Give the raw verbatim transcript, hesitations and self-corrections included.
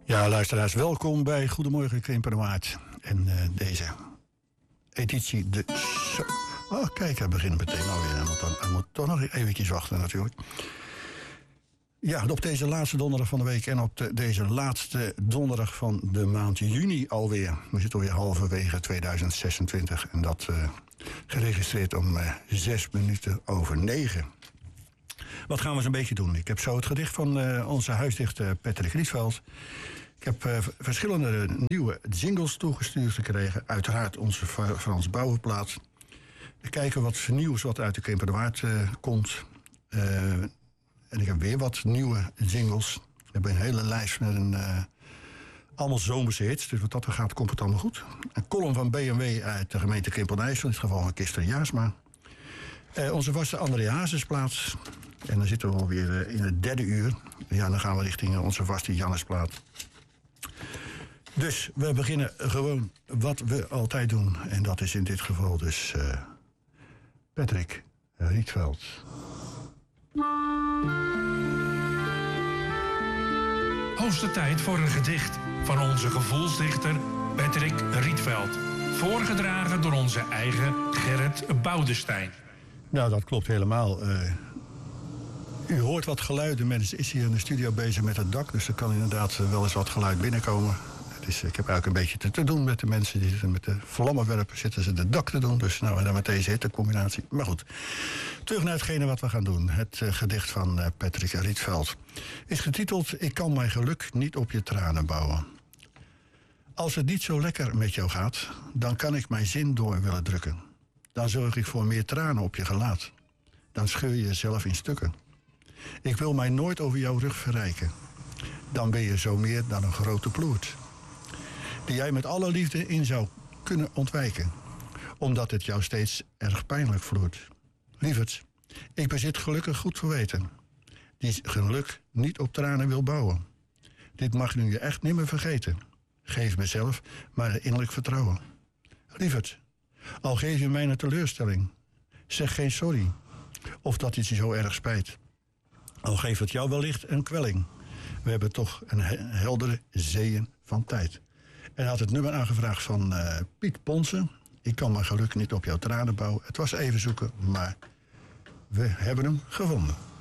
Ja, luisteraars, welkom bij Goedemorgen Krimpenerwaard. En uh, deze editie, de... Zo... Oh, kijk, hij begint meteen alweer. Hij moet, dan, hij moet toch nog eventjes wachten natuurlijk. Ja, op deze laatste donderdag van de week en op de, deze laatste donderdag van de maand juni alweer. We zitten alweer halverwege tweeduizend zesentwintig en dat uh, geregistreerd om uh, zes minuten over negen. Wat gaan we eens een beetje doen? Ik heb zo het gedicht van uh, onze huisdichter Patrick Rietveld. Ik heb uh, verschillende nieuwe jingles toegestuurd gekregen. Uiteraard onze Frans Bouwenplaat. We kijken wat nieuws wat uit de Krimpenerwaard uh, komt. Uh, en ik heb weer wat nieuwe jingles. We hebben een hele lijst met een, uh, allemaal zomerse hits. Dus wat dat er gaat, komt het allemaal goed. Een column van B M W uit de gemeente Krimpen-IJssel. In dit geval van Kister Jaarsma. Uh, onze vaste André Hazesplaat. En dan zitten we alweer uh, in het derde uur. Ja, dan gaan we richting onze vaste Jannesplaat. Dus we beginnen gewoon wat we altijd doen. En dat is in dit geval dus uh, Patrick Rietveld. Hoogste tijd voor een gedicht van onze gevoelsdichter Patrick Rietveld. Voorgedragen door onze eigen Gerrit Boudestein. Nou, dat klopt helemaal. Uh, u hoort wat geluiden. Mensen is hier in de studio bezig met het dak. Dus er kan inderdaad wel eens wat geluid binnenkomen. Dus ik heb eigenlijk een beetje te, te doen met de mensen die zitten met de vlammenwerper. Zitten ze het dak te doen. Dus nou, en dan met deze hittecombinatie. Maar goed, terug naar hetgene wat we gaan doen. Het uh, gedicht van uh, Patrick Rietveld is getiteld: Ik kan mijn geluk niet op je tranen bouwen. Als het niet zo lekker met jou gaat, dan kan ik mijn zin door willen drukken. Dan zorg ik voor meer tranen op je gelaat. Dan scheur je jezelf in stukken. Ik wil mij nooit over jouw rug verrijken. Dan ben je zo meer dan een grote ploert, die jij met alle liefde in zou kunnen ontwijken, omdat het jou steeds erg pijnlijk vloert. Lieverd, ik bezit gelukkig goed verweten, die geluk niet op tranen wil bouwen. Dit mag nu je echt nimmer vergeten. Geef mezelf maar een innerlijk vertrouwen. Lieverd, al geef je mij een teleurstelling, zeg geen sorry, of dat het je zo erg spijt. Al geeft het jou wellicht een kwelling. We hebben toch een heldere zeeën van tijd. En hij had het nummer aangevraagd van uh, Piet Ponsen. Ik kan mijn geluk niet op jouw tranen bouwen. Het was even zoeken, maar we hebben hem gevonden.